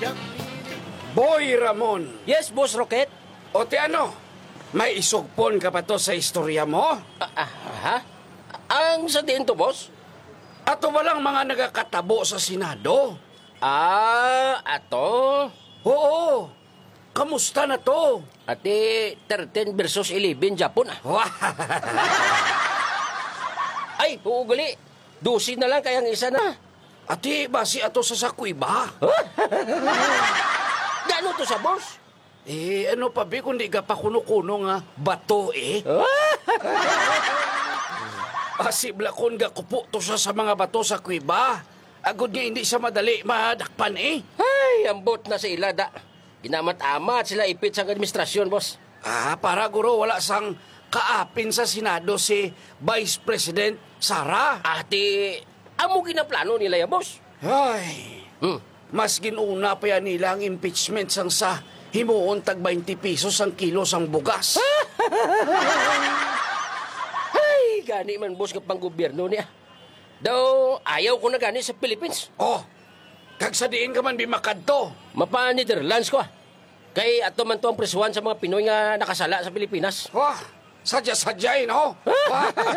Boy Ramon, Yes, Boss Rocket. o ti ano, may isugpon ka pa to sa istorya mo? Ha? Ang sa din to, boss? Ato walang mga nagakatabo sa Senado? Ato. Oo, kamusta na to? Ati 13 versus 11 Japon Wah, Ay, uugali. 12 na lang kayang isa na. ati basi ato sa sakoy ba? Gano to sa boss? Ano pa bi kung di ka pa kuno-kuno nga bato Pasibla kon ga kupo to sa mga bato sa kuiba. Agod nga hindi sa madali madakpan Ay, ambot na sa ilada. Ginamat-amat sila ipit sa administrasyon, boss. Para guro wala sang kaapin sa Senado si Vice President Sara. Ati, amo ginaplano nila yan, boss. Ay, mas ginuna pa yan nila ang impeachment sang sa himuon tag 20 pesos ang kilo sang bugas. Ay, gani man, boss, kapang gobyerno niya. Daw, ayaw ko na gani sa Philippines. Oh, kag sa diin ka man bimakadto. Mapa Netherlands ko. Kay ato man to ang presuhan sa mga Pinoy nga nakasala sa Pilipinas. Wah, sadya-sadyay, no?